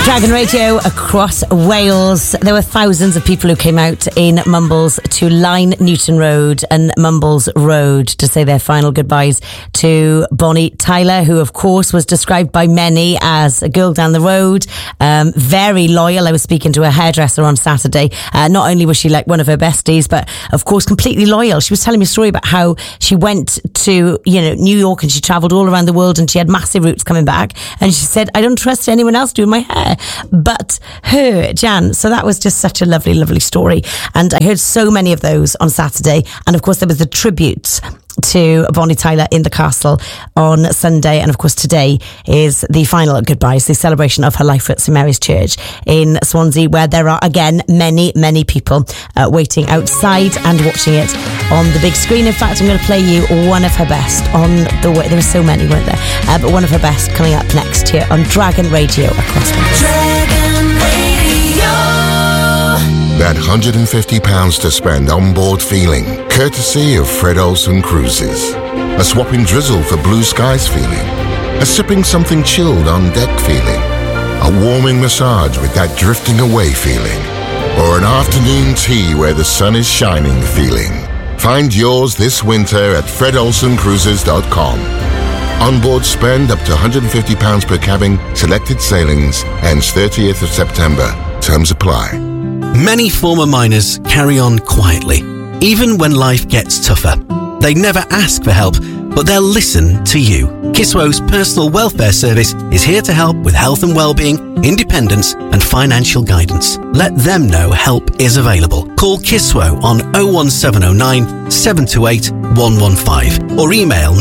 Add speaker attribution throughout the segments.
Speaker 1: Dragon Radio across Wales. There were thousands of people who came out in Mumbles to line Newton Road and Mumbles Road to say their final goodbyes to Bonnie Tyler, who of course was described by many as a girl down the road, very loyal. I was speaking to a hairdresser on Saturday. Not only was she like one of her besties, but of course completely loyal. She was telling me a story about how she went to, New York, and she travelled all around the world, and she had massive roots coming back, and she said, I don't trust anyone else doing my hair but her, Jan. So that was just such a lovely, lovely story. And I heard so many of those on Saturday. And of course there was the tribute to Bonnie Tyler in the castle on Sunday, and of course today is the final goodbyes, the celebration of her life at St Mary's Church in Swansea, where there are again many people waiting outside and watching it on the big screen. In fact, I'm going to play you one of her best on the way. There were so many, weren't there? But one of her best coming up next here on Dragon Radio across Wales.
Speaker 2: Dragon Radio.
Speaker 3: That £150 to spend on board feeling, courtesy of Fred Olsen Cruises. A swapping drizzle for blue skies feeling. A sipping something chilled on deck feeling. A warming massage with that drifting away feeling. Or an afternoon tea where the sun is shining feeling. Find yours this winter at fredolsencruises.com. Onboard spend up to £150 per cabin, selected sailings, ends 30th of September. Terms apply.
Speaker 4: Many former miners carry on quietly, even when life gets tougher. They never ask for help, but they'll listen to you. Kiswo's personal welfare service is here to help with health and well-being, independence and financial guidance. Let them know help is available. Call Kiswo on 01709 728 115 or email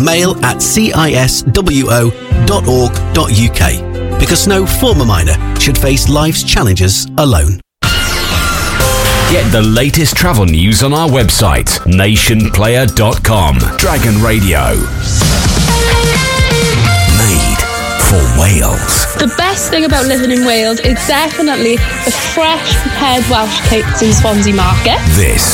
Speaker 4: mail@ciswo.org.uk, because no former miner should face life's challenges alone.
Speaker 5: Get the latest travel news on our website, nationplayer.com. Dragon Radio. Made for Wales.
Speaker 6: The best thing about living in Wales is definitely the fresh prepared Welsh cakes in Swansea Market.
Speaker 5: This